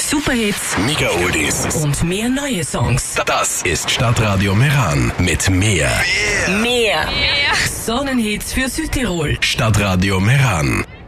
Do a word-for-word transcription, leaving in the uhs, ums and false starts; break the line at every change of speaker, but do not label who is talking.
Superhits,
Mega-Oldies
und mehr neue Songs.
Das ist Stadtradio Meran mit mehr.
Mehr. Mehr. Sonnenhits für Südtirol.
Stadtradio Meran.